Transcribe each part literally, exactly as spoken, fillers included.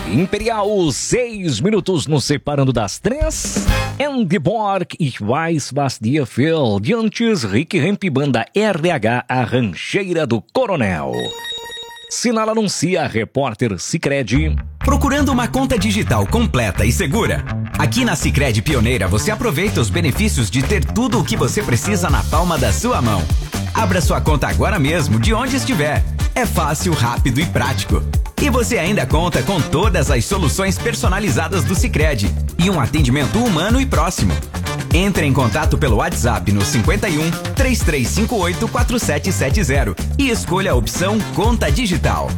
Imperial, seis minutos nos separando das três. Andy Borg e Weiss was dir Phil. De antes, Rick Hemp, banda R H, a rancheira do Coronel. Sinal anuncia, repórter Sicredi. Procurando uma conta digital completa e segura? Aqui na Sicredi Pioneira você aproveita os benefícios de ter tudo o que você precisa na palma da sua mão. Abra sua conta agora mesmo, de onde estiver. É fácil, rápido e prático. E você ainda conta com todas as soluções personalizadas do Sicredi e um atendimento humano e próximo. Entre em contato pelo WhatsApp no cinquenta e um, três três cinco oito, quatro sete sete zero e escolha a opção Conta Digital.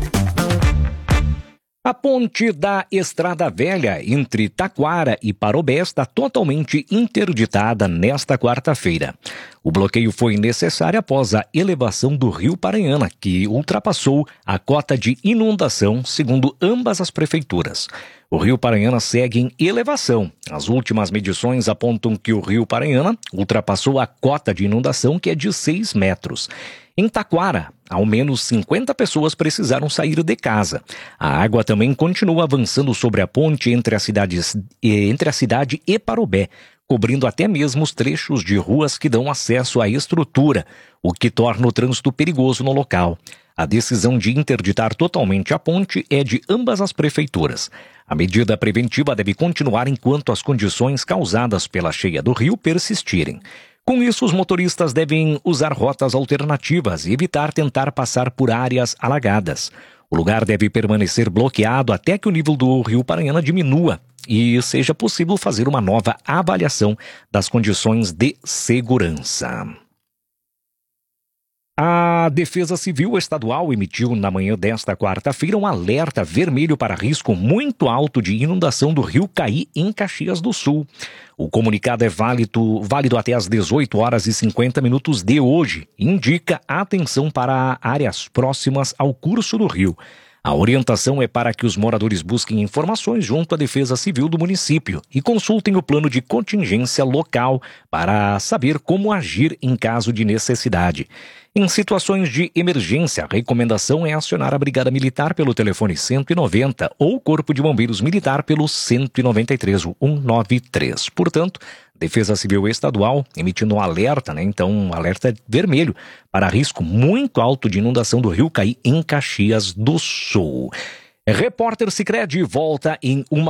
A ponte da Estrada Velha entre Taquara e Parobé está totalmente interditada nesta quarta-feira. O bloqueio foi necessário após a elevação do Rio Paranhana, que ultrapassou a cota de inundação, segundo ambas as prefeituras. O Rio Paranhana segue em elevação. As últimas medições apontam que o Rio Paranhana ultrapassou a cota de inundação, que é de seis metros. Em Taquara, ao menos cinquenta pessoas precisaram sair de casa. A água também continua avançando sobre a ponte entre, as cidades, entre a cidade e Parobé, cobrindo até mesmo os trechos de ruas que dão acesso à estrutura, o que torna o trânsito perigoso no local. A decisão de interditar totalmente a ponte é de ambas as prefeituras. A medida preventiva deve continuar enquanto as condições causadas pela cheia do rio persistirem. Com isso, os motoristas devem usar rotas alternativas e evitar tentar passar por áreas alagadas. O lugar deve permanecer bloqueado até que o nível do Rio Paranhana diminua e seja possível fazer uma nova avaliação das condições de segurança. A Defesa Civil Estadual emitiu na manhã desta quarta-feira um alerta vermelho para risco muito alto de inundação do Rio Caí em Caxias do Sul. O comunicado é válido, válido até às dezoito horas e cinquenta minutos de hoje e indica atenção para áreas próximas ao curso do rio. A orientação é para que os moradores busquem informações junto à Defesa Civil do município e consultem o plano de contingência local para saber como agir em caso de necessidade. Em situações de emergência, a recomendação é acionar a Brigada Militar pelo telefone cento e noventa ou o Corpo de Bombeiros Militar pelo cento e noventa e três, o cento e noventa e três. Portanto, Defesa Civil Estadual emitindo um alerta, né? Então, um alerta vermelho para risco muito alto de inundação do Rio Caí em Caxias do Sul. Repórter Sicredi volta em uma